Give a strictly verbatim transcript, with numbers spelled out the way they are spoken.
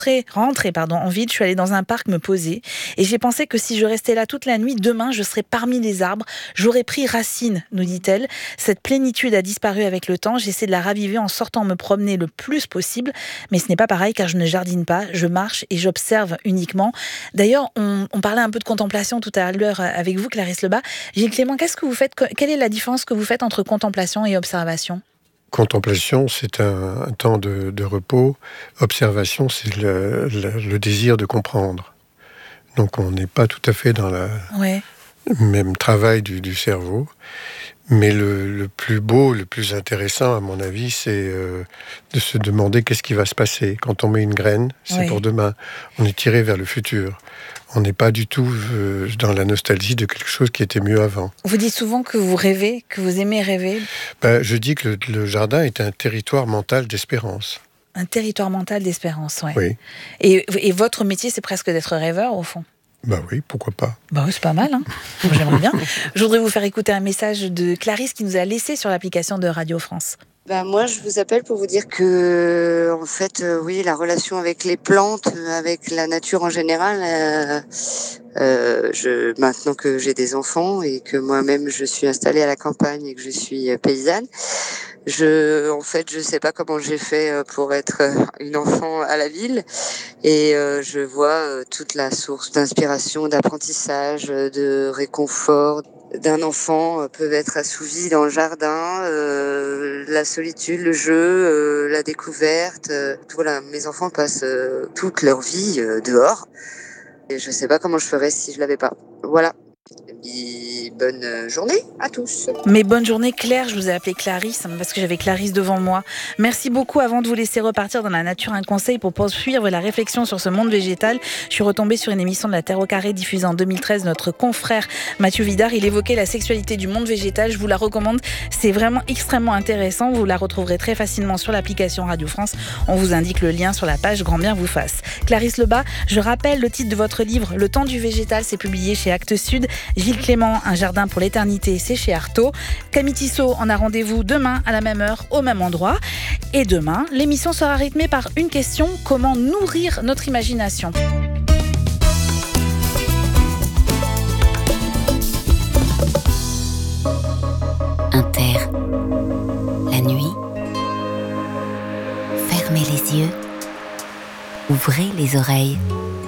Rentrée, rentrée pardon, en ville, je suis allée dans un parc me poser et j'ai pensé que si je restais là toute la nuit, demain je serais parmi les arbres, j'aurais pris racine, nous dit-elle. Cette plénitude a disparu avec le temps, j'essaie de la raviver en sortant me promener le plus possible, mais ce n'est pas pareil car je ne jardine pas, je marche et j'observe uniquement. D'ailleurs, on, on parlait un peu de contemplation tout à l'heure avec vous, Clarisse Lebas. Gilles Clément, qu'est-ce que vous faites, quelle est la différence que vous faites entre contemplation et observation ? Contemplation, c'est un, un temps de, de repos. Observation, c'est le, le, le désir de comprendre. Donc on n'est pas tout à fait dans le ouais. même travail du, du cerveau. Mais le, le plus beau, le plus intéressant, à mon avis, c'est euh, de se demander qu'est-ce qui va se passer. Quand on met une graine, c'est oui. pour demain. On est tiré vers le futur. On n'est pas du tout euh, dans la nostalgie de quelque chose qui était mieux avant. Vous dites souvent que vous rêvez, que vous aimez rêver. Ben, je dis que le, le jardin est un territoire mental d'espérance. Un territoire mental d'espérance, ouais. Oui. Et, et votre métier, c'est presque d'être rêveur, au fond. Bah oui, pourquoi pas. Bah oui, c'est pas mal, hein. Moi, j'aimerais bien. Je voudrais vous faire écouter un message de Clarisse qui nous a laissé sur l'application de Radio France. Ben moi, je vous appelle pour vous dire que, en fait, euh, oui, la relation avec les plantes, avec la nature en général, euh, euh, je, maintenant que j'ai des enfants et que moi-même je suis installée à la campagne et que je suis paysanne, je, en fait, je sais pas comment j'ai fait pour être une enfant à la ville et euh, je vois euh, toute la source d'inspiration, d'apprentissage, de réconfort d'un enfant peut être assouvi dans le jardin, euh, la solitude, le jeu, euh, la découverte. Euh, voilà, mes enfants passent euh, toute leur vie euh, dehors. Et je sais pas comment je ferais si je l'avais pas. Voilà. Et bonne journée à tous. Mais bonne journée Claire, je vous ai appelée Clarisse parce que j'avais Clarisse devant moi. Merci beaucoup. Avant de vous laisser repartir dans la nature, un conseil pour poursuivre la réflexion sur ce monde végétal. Je suis retombée sur une émission de la Terre au carré diffusée en deux mille treize. Notre confrère Mathieu Vidard, il évoquait la sexualité du monde végétal. Je vous la recommande. C'est vraiment extrêmement intéressant. Vous la retrouverez très facilement sur l'application Radio France. On vous indique le lien sur la page Grand bien vous fasse. Clarisse Lebas, je rappelle le titre de votre livre Le temps du végétal, c'est publié chez Actes Sud. Gilles Clément, Un jardin pour l'éternité, c'est chez Artaud. Camille Tissot en a rendez-vous demain à la même heure, au même endroit. Et demain, l'émission sera rythmée par une question: comment nourrir notre imagination ? Inter. La nuit. Fermez les yeux. Ouvrez les oreilles.